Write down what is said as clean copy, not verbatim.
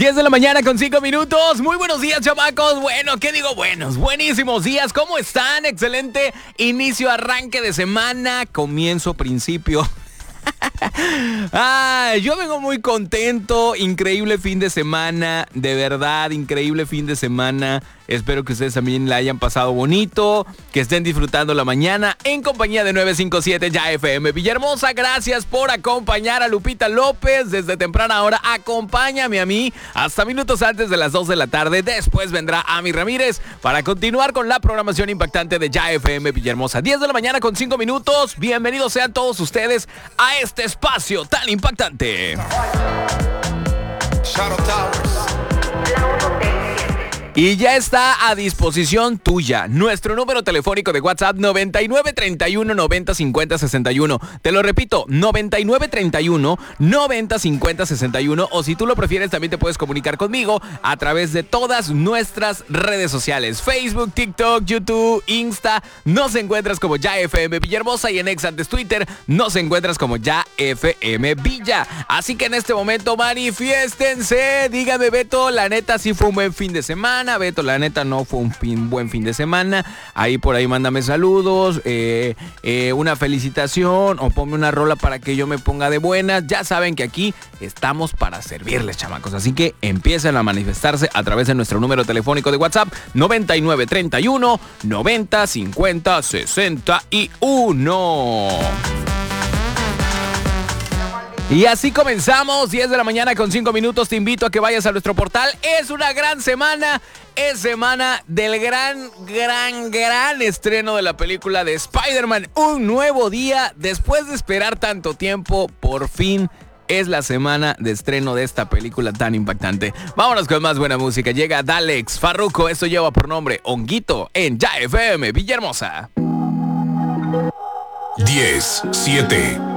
10 de la mañana con 5 minutos. Muy buenos días, chamacos. Bueno, ¿qué digo? Buenos, buenísimos días. ¿Cómo están? Excelente inicio, arranque de semana, comienzo, principio. Yo vengo muy contento. Increíble fin de semana. De verdad, increíble fin de semana. Espero que ustedes también la hayan pasado bonito, que estén disfrutando la mañana en compañía de 957 Ya FM Villahermosa. Gracias por acompañar a Lupita López desde temprana hora. Acompáñame a mí hasta minutos antes de las 2 de la tarde. Después vendrá Ami Ramírez para continuar con la programación impactante de Ya FM Villahermosa. 10 de la mañana con 5 minutos. Bienvenidos sean todos ustedes a este espacio tan impactante. Shadow Towers. Y ya está a disposición tuya nuestro número telefónico de WhatsApp 9931 90 50 61. Te lo repito, 9931 90 50 61. O si tú lo prefieres, también te puedes comunicar conmigo a través de todas nuestras redes sociales: Facebook, TikTok, YouTube, Insta. Nos encuentras como Ya FM Villahermosa, y en ex antes Twitter nos encuentras como Ya FM Villa. Así que en este momento manifiéstense. Dígame, Beto, la neta sí fue un buen fin de semana. Beto, la neta no fue un buen fin de semana. Ahí por ahí mándame saludos, una felicitación, o ponme una rola para que yo me ponga de buenas. Ya saben que aquí estamos para servirles, chamacos. Así que empiecen a manifestarse a través de nuestro número telefónico de WhatsApp 9931 90 50 61. Y así comenzamos, 10 de la mañana con 5 minutos. Te invito a que vayas a nuestro portal. Es una gran semana. Es semana del gran estreno de la película de Spider-Man. Un nuevo día. Después de esperar tanto tiempo, por fin es la semana de estreno de esta película tan impactante. Vámonos con más buena música. Llega Dalex Farruko. Esto lleva por nombre Honguito en Ya FM Villahermosa. 10, 7,